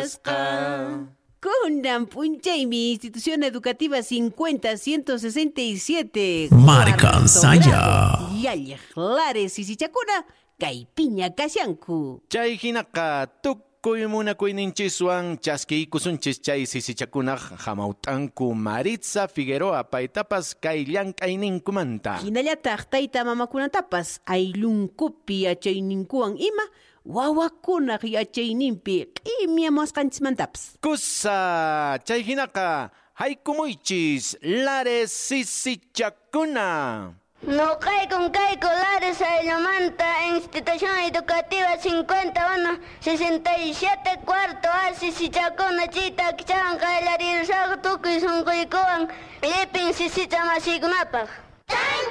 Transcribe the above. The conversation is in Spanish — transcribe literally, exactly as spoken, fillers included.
munasqa. Kunan punchaymi Institución Educativa cincuenta ciento sesenta y siete. Marcan saya. Yallaqlares sisichakuna kaypiña kashanku. Chay hinaqa tukuy munakuyninchiswan chaskiykusunchis chay sisichakunaq hamawt'anku Maritza Figueroa paytapas kay llank'ayninkumanta. Hinallataq tayta mamakunatapas aylunkupi yachayninkuwan ima wawakunaq yachayninpi q'imiamusqanchikmantapas. Kusa chay hinaqa haykumuychis lares sisichakuna. Nuqaykun kayku Lares Ayllumanta Institución Educativa cincuenta uno sesenta y siete cuarto A sisichakuna chita kichawan qayllarisaq tukuy sunquykuwan llipin sisicha masiykunapaq.